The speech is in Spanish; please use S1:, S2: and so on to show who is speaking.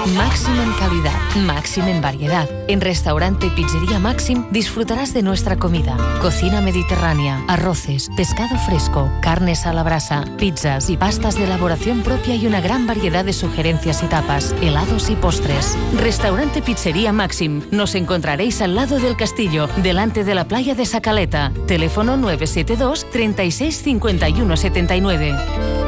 S1: Máxim en calidad, máxim en variedad. En Restaurante Pizzería Máxim disfrutarás de nuestra comida. Cocina mediterránea, arroces, pescado fresco, carnes a la brasa, pizzas y pastas de elaboración propia y una gran variedad de sugerencias y tapas, helados y postres. Restaurante Pizzería Máxim. Nos encontraréis al lado del castillo, delante de la playa de Sacaleta. Teléfono 972 36 51 79.